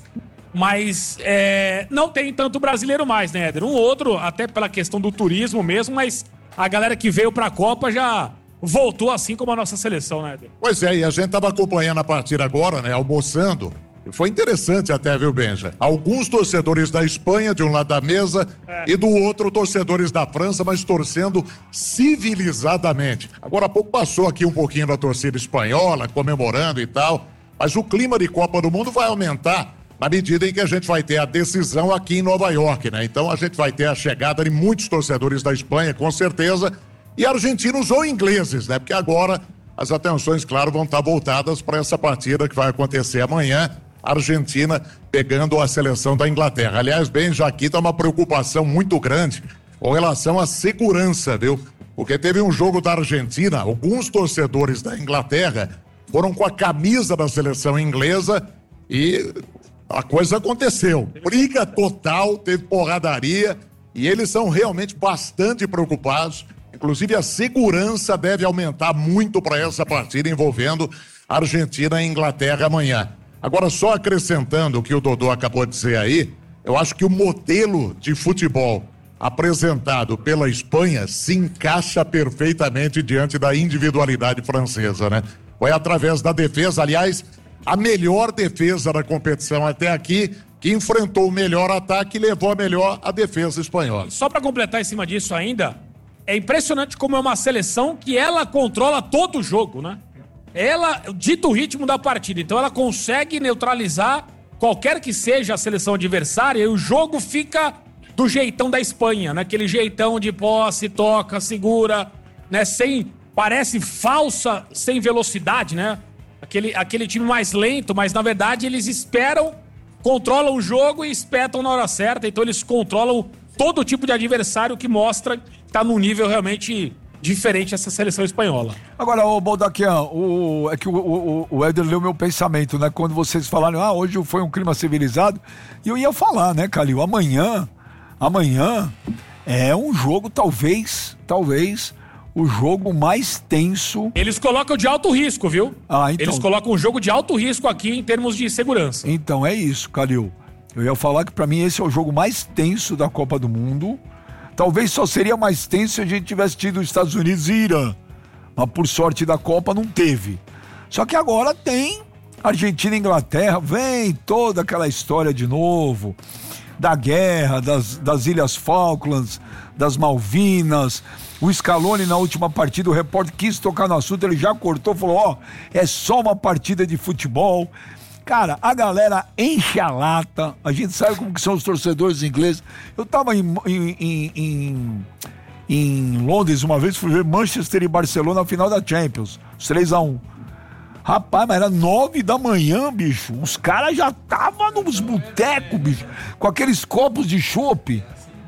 [SPEAKER 7] mas é, não tem tanto brasileiro mais, né, Éder? Um outro, até pela questão do turismo mesmo, mas a galera que veio pra Copa já voltou assim como a nossa seleção, né, Éder?
[SPEAKER 8] Pois é, e a gente tava acompanhando a partida agora, né, almoçando. Foi interessante até, viu, Benja? Alguns torcedores da Espanha, de um lado da mesa, é. e do outro, torcedores da França, mas torcendo civilizadamente. Agora há pouco passou aqui um pouquinho da torcida espanhola, comemorando e tal, mas o clima de Copa do Mundo vai aumentar na medida em que a gente vai ter a decisão aqui em Nova York, né? Então a gente vai ter a chegada de muitos torcedores da Espanha, com certeza, e argentinos ou ingleses, né? Porque agora as atenções, claro, vão estar voltadas para essa partida que vai acontecer amanhã. Argentina pegando a seleção da Inglaterra. Aliás, bem, já aqui está uma preocupação muito grande com relação à segurança, viu? Porque teve um jogo da Argentina, alguns torcedores da Inglaterra foram com a camisa da seleção inglesa e a coisa aconteceu. Briga total, teve porradaria e eles são realmente bastante preocupados. Inclusive a segurança deve aumentar muito para essa partida envolvendo Argentina e Inglaterra amanhã. Agora, só acrescentando o que o Dodô acabou de dizer aí, eu acho que o modelo de futebol apresentado pela Espanha se encaixa perfeitamente diante da individualidade francesa, né? Foi através da defesa, aliás, a melhor defesa da competição até aqui, que enfrentou o melhor ataque e levou a melhor a defesa espanhola.
[SPEAKER 7] Só para completar em cima disso ainda, é impressionante como é uma seleção que ela controla todo o jogo, né? Ela dita o ritmo da partida, então ela consegue neutralizar qualquer que seja a seleção adversária e o jogo fica do jeitão da Espanha, né? Aquele jeitão de posse, toca, segura, né? Sem, parece falsa, sem velocidade, né? Aquele, aquele time mais lento, mas na verdade eles esperam, controlam o jogo e espetam na hora certa, então eles controlam todo tipo de adversário que mostra que tá num nível realmente diferente essa seleção espanhola.
[SPEAKER 1] Agora, ô Boldaquian, o, é que o, o, o Éder leu meu pensamento, né? Quando vocês falaram, ah, hoje foi um clima civilizado, e eu ia falar, né, Calil? Amanhã, amanhã é um jogo, talvez, talvez, o jogo mais tenso.
[SPEAKER 7] Eles colocam de alto risco, viu?
[SPEAKER 1] Ah, então.
[SPEAKER 7] Eles colocam um jogo de alto risco aqui em termos de segurança.
[SPEAKER 1] Então, é isso, Calil. Eu ia falar que pra mim esse é o jogo mais tenso da Copa do Mundo. Talvez só seria mais tenso se a gente tivesse tido os Estados Unidos e Irã. Mas por sorte da Copa não teve. Só que agora tem Argentina e Inglaterra, vem toda aquela história de novo, da guerra, das, das Ilhas Falklands, das Malvinas. O Scaloni na última partida, o repórter quis tocar no assunto, ele já cortou, falou, ó, oh, é só uma partida de futebol. Cara, a galera enche a lata, a gente sabe como que são os torcedores ingleses. Eu tava em, em, em, em, em Londres uma vez, fui ver Manchester e Barcelona na final da Champions, os três a um. Rapaz, mas era nove da manhã, bicho, os caras já estavam nos botecos, bicho, com aqueles copos de chopp,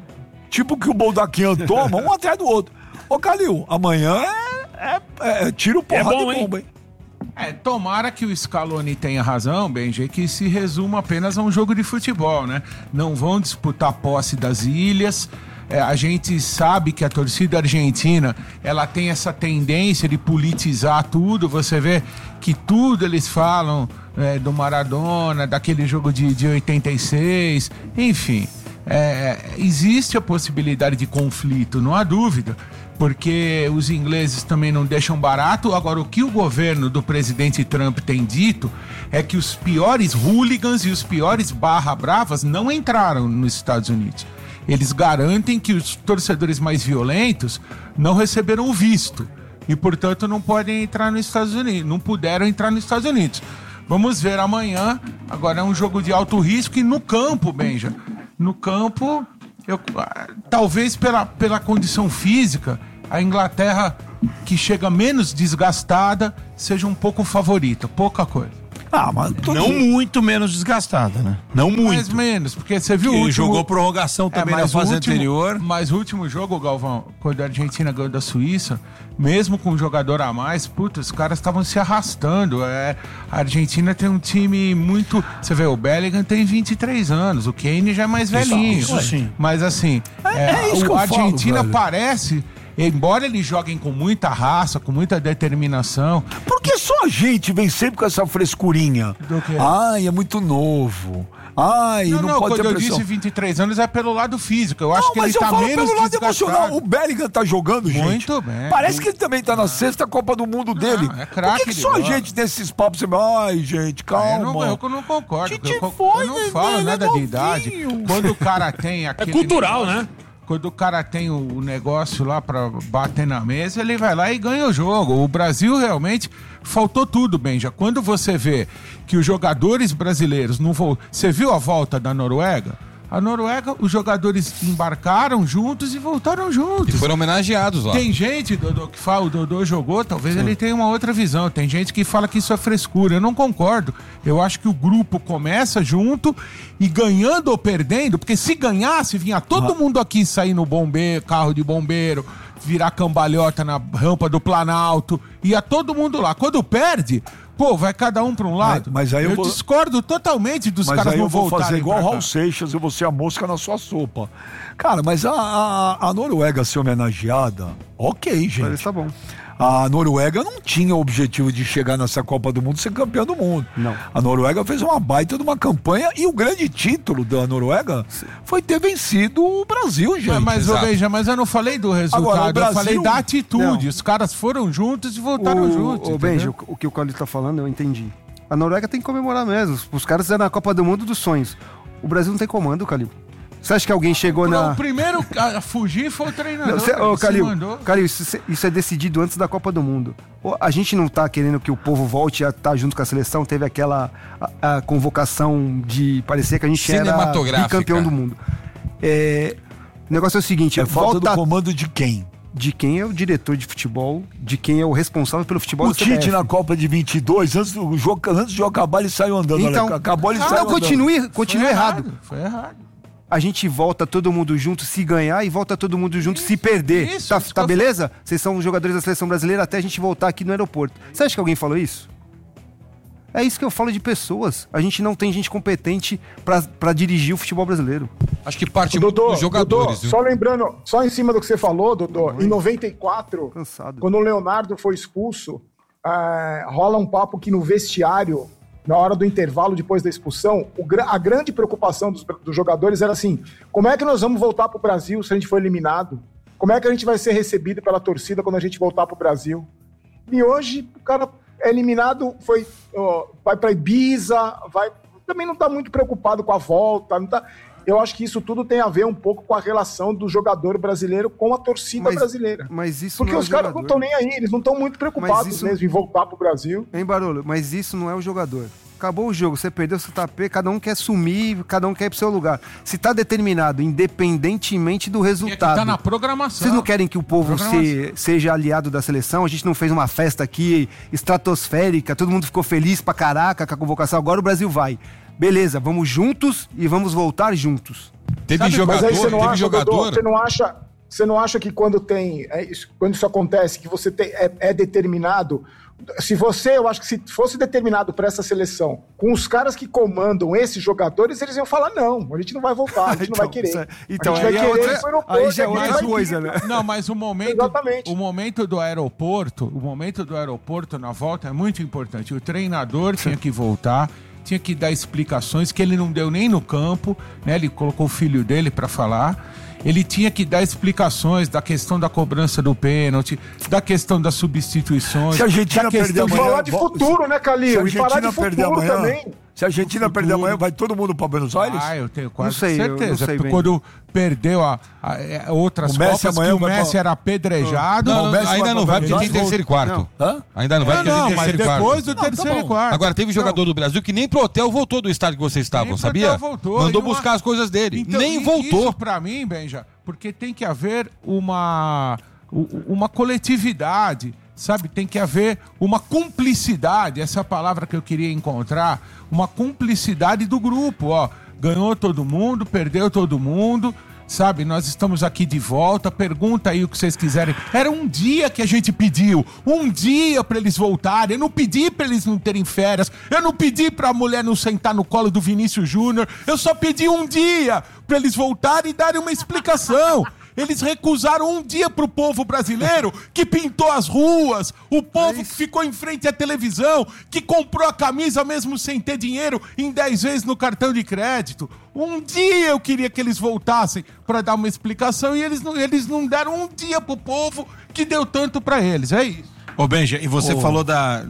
[SPEAKER 1] tipo que o Boldaquian toma, um atrás do outro. Ô Calil, amanhã é, é, é tiro, porrada
[SPEAKER 7] é bom,
[SPEAKER 1] e bomba, hein?
[SPEAKER 6] É, tomara que o Scaloni tenha razão, Benji, que se resuma apenas a um jogo de futebol, né? Não vão disputar posse das ilhas. É, a gente sabe que a torcida argentina, ela tem essa tendência de politizar tudo. Você vê que tudo eles falam é, do Maradona, daquele jogo de, de oitenta e seis, enfim. é, existe a possibilidade de conflito, não há dúvida, porque os ingleses também não deixam barato. Agora, o que o governo do presidente Trump tem dito é que os piores hooligans e os piores barra bravas não entraram nos Estados Unidos. Eles garantem que os torcedores mais violentos não receberam o visto e, portanto, não podem entrar nos Estados Unidos, não puderam entrar nos Estados Unidos. Vamos ver amanhã. Agora é um jogo de alto risco e no campo, Benja, no campo, eu, talvez pela, pela condição física, a Inglaterra, que chega menos desgastada, seja um pouco favorita, pouca coisa.
[SPEAKER 1] Ah, mas
[SPEAKER 3] não muito menos desgastada, né? Não muito.
[SPEAKER 6] Mais menos, porque você viu o
[SPEAKER 3] último...
[SPEAKER 6] último...
[SPEAKER 3] jogou prorrogação também é, na fase
[SPEAKER 6] último,
[SPEAKER 3] anterior.
[SPEAKER 6] Mas o último jogo, Galvão, quando a Argentina ganhou da Suíça, mesmo com um jogador a mais, puta, os caras estavam se arrastando. É, a Argentina tem um time muito... Você vê, o Bellingham tem vinte e três anos, o Kane já é mais velhinho.
[SPEAKER 3] Isso, isso sim.
[SPEAKER 6] Mas assim,
[SPEAKER 1] é, é isso que eu
[SPEAKER 6] a Argentina
[SPEAKER 1] falo,
[SPEAKER 6] parece... Embora eles joguem com muita raça, com muita determinação...
[SPEAKER 1] Por que só a gente vem sempre com essa frescurinha?
[SPEAKER 6] Do quê?
[SPEAKER 1] Ai, é muito novo. Ai, não,
[SPEAKER 6] não,
[SPEAKER 1] não pode
[SPEAKER 6] quando
[SPEAKER 1] ter
[SPEAKER 6] eu
[SPEAKER 1] pressão.
[SPEAKER 6] disse vinte e três anos é pelo lado físico. Eu acho
[SPEAKER 1] Não,
[SPEAKER 6] que
[SPEAKER 1] mas
[SPEAKER 6] ele
[SPEAKER 1] eu
[SPEAKER 6] tá
[SPEAKER 1] falo
[SPEAKER 6] menos
[SPEAKER 1] pelo lado
[SPEAKER 6] desgastado.
[SPEAKER 1] emocional. O Bellingham tá jogando, gente.
[SPEAKER 6] Muito bem.
[SPEAKER 1] Parece que ele também tá na sexta Copa do Mundo dele.
[SPEAKER 6] é craque
[SPEAKER 1] Por que, que
[SPEAKER 6] de
[SPEAKER 1] só a
[SPEAKER 6] bola.
[SPEAKER 1] gente tem esses papos? Ai, gente, calma.
[SPEAKER 6] Eu não, eu não concordo.
[SPEAKER 1] Gente,
[SPEAKER 6] eu,
[SPEAKER 1] foi,
[SPEAKER 6] eu não
[SPEAKER 1] né,
[SPEAKER 6] falo
[SPEAKER 1] velho,
[SPEAKER 6] nada
[SPEAKER 1] é
[SPEAKER 6] de idade.
[SPEAKER 1] novinho.
[SPEAKER 6] Quando o cara tem aquele...
[SPEAKER 7] É cultural, né?
[SPEAKER 6] Quando o cara tem o negócio lá pra bater na mesa, ele vai lá e ganha o jogo. O Brasil realmente faltou tudo, Benja. Quando você vê que os jogadores brasileiros não vão... Você viu a volta da Noruega? A Noruega, os jogadores embarcaram juntos e voltaram juntos.
[SPEAKER 4] E foram homenageados lá.
[SPEAKER 6] Tem gente, Dodô, que fala, o Dodô jogou, talvez Sim. ele tenha uma outra visão. Tem gente que fala que isso é frescura. Eu não concordo. Eu acho que o grupo começa junto e ganhando ou perdendo, porque se ganhasse, vinha todo ah. mundo aqui sair no bombeiro, carro de bombeiro, virar cambalhota na rampa do Planalto, ia todo mundo lá. Quando perde... Pô, vai cada um para um lado.
[SPEAKER 1] Mas, mas aí eu,
[SPEAKER 6] eu
[SPEAKER 1] vou...
[SPEAKER 6] discordo totalmente dos
[SPEAKER 1] mas
[SPEAKER 6] caras
[SPEAKER 1] aí
[SPEAKER 6] não
[SPEAKER 1] eu vou
[SPEAKER 6] voltarem.
[SPEAKER 1] fazer igual o
[SPEAKER 6] pra cá.
[SPEAKER 1] Raul Seixas, eu vou ser a mosca na sua sopa. Cara, mas a, a, a Noruega ser homenageada, ok, gente.
[SPEAKER 2] Mas tá bom.
[SPEAKER 1] A Noruega não tinha o objetivo de chegar nessa Copa do Mundo e ser campeã do mundo.
[SPEAKER 2] Não.
[SPEAKER 1] A Noruega fez uma baita de uma campanha e o grande título da Noruega foi ter vencido o Brasil, gente.
[SPEAKER 6] Mas, mas, ô, veja, mas eu não falei do resultado,
[SPEAKER 1] Agora, Brasil...
[SPEAKER 6] eu falei da atitude.
[SPEAKER 2] Não.
[SPEAKER 6] Os caras foram juntos e voltaram
[SPEAKER 2] o,
[SPEAKER 6] juntos.
[SPEAKER 2] Ô, Benja, o, o que o Calil tá falando, eu entendi. A Noruega tem que comemorar mesmo. Os caras fizeram a Copa do Mundo dos sonhos. O Brasil não tem comando, Calil. Você acha que alguém chegou na...
[SPEAKER 6] O primeiro a fugir foi o treinador.
[SPEAKER 2] Não, cê, ô,
[SPEAKER 6] se
[SPEAKER 2] Calil,
[SPEAKER 6] mandou.
[SPEAKER 2] Calil isso, isso é decidido antes da Copa do Mundo. A gente não tá querendo que o povo volte a estar junto com a seleção. Teve aquela a, a convocação de parecer que a gente era bicampeão do mundo. É, o negócio é o seguinte...
[SPEAKER 1] É falta
[SPEAKER 2] volta
[SPEAKER 1] do comando de quem?
[SPEAKER 2] De quem é o diretor de futebol, de quem é o responsável pelo futebol
[SPEAKER 1] o
[SPEAKER 2] da C B F.
[SPEAKER 1] Tite na Copa de vinte e dois, antes do jogo, antes de acabar, ele saiu andando.
[SPEAKER 2] Então,
[SPEAKER 1] olha, acabou, ele
[SPEAKER 2] ah,
[SPEAKER 1] saiu
[SPEAKER 2] não, continue,
[SPEAKER 1] andando.
[SPEAKER 2] continue errado.
[SPEAKER 6] errado. Foi errado.
[SPEAKER 2] A gente volta todo mundo junto se ganhar e volta todo mundo junto
[SPEAKER 6] isso,
[SPEAKER 2] se perder.
[SPEAKER 6] Isso,
[SPEAKER 2] tá
[SPEAKER 6] isso
[SPEAKER 2] tá beleza? Vocês são jogadores da seleção brasileira até a gente voltar aqui no aeroporto. Você acha que alguém falou isso? É isso que eu falo de pessoas. A gente não tem gente competente pra, pra dirigir o futebol brasileiro.
[SPEAKER 4] Acho que parte
[SPEAKER 5] Dodô,
[SPEAKER 4] muito dos jogadores.
[SPEAKER 5] Dodô,
[SPEAKER 4] viu?
[SPEAKER 5] só lembrando, só em cima do que você falou, Dodô, em noventa e quatro,
[SPEAKER 2] Cansado.
[SPEAKER 5] quando o Leonardo foi expulso, é, rola um papo que no vestiário, na hora do intervalo, depois da expulsão, o, a grande preocupação dos, dos jogadores era assim, como é que nós vamos voltar pro Brasil se a gente for eliminado? Como é que a gente vai ser recebido pela torcida quando a gente voltar pro Brasil? E hoje, o cara é eliminado, foi, ó, vai pra Ibiza, vai, também não tá muito preocupado com a volta, não tá... Eu acho que isso tudo tem a ver um pouco com a relação do jogador brasileiro com a torcida
[SPEAKER 2] Mas-
[SPEAKER 5] brasileira.
[SPEAKER 2] Mas isso
[SPEAKER 5] Porque
[SPEAKER 2] não é
[SPEAKER 5] os
[SPEAKER 2] o
[SPEAKER 5] caras não
[SPEAKER 2] jogador.
[SPEAKER 5] estão nem aí, eles não estão muito preocupados
[SPEAKER 2] isso-
[SPEAKER 5] mesmo em voltar pro Brasil.
[SPEAKER 2] Hein, Barolo? Mas isso não é o jogador. Acabou o jogo, você perdeu seu tapê, cada um quer sumir, cada um quer ir pro seu lugar. Se tá determinado, independentemente do
[SPEAKER 6] E aqui
[SPEAKER 2] resultado.
[SPEAKER 6] tá na programação.
[SPEAKER 2] Vocês não querem que o povo
[SPEAKER 6] Programação.
[SPEAKER 2] se- seja aliado da seleção? A gente não fez uma festa aqui estratosférica, todo mundo ficou feliz pra caraca com a convocação. Agora o Brasil vai. Beleza, vamos juntos e vamos voltar juntos.
[SPEAKER 4] Teve
[SPEAKER 5] Mas
[SPEAKER 4] jogador,
[SPEAKER 5] aí você não
[SPEAKER 4] teve
[SPEAKER 5] acha,
[SPEAKER 4] jogador.
[SPEAKER 5] Dodô, você não acha, você não acha que quando tem, é isso- quando isso acontece, que você tem, é, é determinado, se você, eu acho que se fosse determinado para essa seleção, com os caras que comandam esses jogadores, eles iam falar, não, a gente não vai voltar, a gente não vai querer.
[SPEAKER 2] isso é- então,
[SPEAKER 5] a gente vai
[SPEAKER 2] aí é
[SPEAKER 5] querer
[SPEAKER 2] outra-
[SPEAKER 5] ir pro aeroporto,
[SPEAKER 2] aí já é
[SPEAKER 5] a gente
[SPEAKER 2] outra
[SPEAKER 5] vai
[SPEAKER 2] coisa,
[SPEAKER 5] ir.
[SPEAKER 2] né?
[SPEAKER 6] Não, mas o momento,
[SPEAKER 5] Exatamente.
[SPEAKER 6] o momento do aeroporto, o momento do aeroporto na volta é muito importante. O treinador tinha que voltar, tinha que dar explicações que ele não deu nem no campo, né? Ele colocou o filho dele para falar. Ele tinha que dar explicações da questão da cobrança do pênalti, da questão das substituições.
[SPEAKER 1] Se a Argentina
[SPEAKER 6] da questão
[SPEAKER 1] perder amanhã,
[SPEAKER 5] Falar de futuro, né,
[SPEAKER 1] Se a
[SPEAKER 5] Calil? E parar
[SPEAKER 1] Argentina
[SPEAKER 5] de
[SPEAKER 1] perder
[SPEAKER 5] futuro
[SPEAKER 1] amanhã,
[SPEAKER 5] também.
[SPEAKER 1] se a Argentina perder amanhã, vai todo mundo para Buenos Aires?
[SPEAKER 6] Ah, eu tenho quase
[SPEAKER 2] Não sei, eu não
[SPEAKER 6] certeza.
[SPEAKER 2] sei
[SPEAKER 6] Porque
[SPEAKER 2] bem.
[SPEAKER 6] quando perdeu a, a- a- outras
[SPEAKER 1] O Messi
[SPEAKER 6] Copas,
[SPEAKER 1] amanhã
[SPEAKER 6] que o
[SPEAKER 1] vai
[SPEAKER 6] Messi
[SPEAKER 1] pra-
[SPEAKER 6] era apedrejado.
[SPEAKER 4] Não,
[SPEAKER 1] o Messi
[SPEAKER 4] ainda
[SPEAKER 1] vai
[SPEAKER 4] não
[SPEAKER 1] pra
[SPEAKER 4] vai porque
[SPEAKER 1] Buenos
[SPEAKER 4] tem
[SPEAKER 1] Aires?
[SPEAKER 4] terceiro e quarto.
[SPEAKER 1] Hã?
[SPEAKER 4] Ainda não vai
[SPEAKER 6] Não,
[SPEAKER 4] porque
[SPEAKER 6] não,
[SPEAKER 4] tem
[SPEAKER 6] mas
[SPEAKER 4] terceiro e
[SPEAKER 6] depois
[SPEAKER 4] quarto.
[SPEAKER 6] do terceiro e quarto.
[SPEAKER 4] Agora, teve jogador do Brasil que nem pro hotel voltou do estádio que vocês estavam,
[SPEAKER 6] Nem pro
[SPEAKER 4] sabia?
[SPEAKER 6] hotel voltou.
[SPEAKER 4] Mandou
[SPEAKER 6] E uma-
[SPEAKER 4] buscar as coisas dele.
[SPEAKER 6] Então,
[SPEAKER 4] nem
[SPEAKER 6] i-
[SPEAKER 4] voltou.
[SPEAKER 6] Isso pra mim, Benja, porque tem que haver uma, u- uma coletividade, sabe? Tem que haver uma cumplicidade, essa é a palavra que eu queria encontrar, uma cumplicidade do grupo, ó. Ganhou todo mundo, perdeu todo mundo, sabe? Nós estamos aqui de volta, pergunta aí o que vocês quiserem. Era um dia que a gente pediu, um dia pra eles voltarem. Eu não pedi pra eles não terem férias, eu não pedi pra mulher não sentar no colo do Vinícius Júnior, eu só pedi um dia pra eles voltarem e darem uma explicação. Eles recusaram um dia pro povo brasileiro que pintou as ruas, o povo que ficou em frente à televisão, que comprou a camisa mesmo sem ter dinheiro em dez vezes no cartão de crédito. Um dia eu queria que eles voltassem para dar uma explicação e eles não, eles não deram um dia pro povo que deu tanto para eles. É isso.
[SPEAKER 3] Ô, Benja, e você falou da,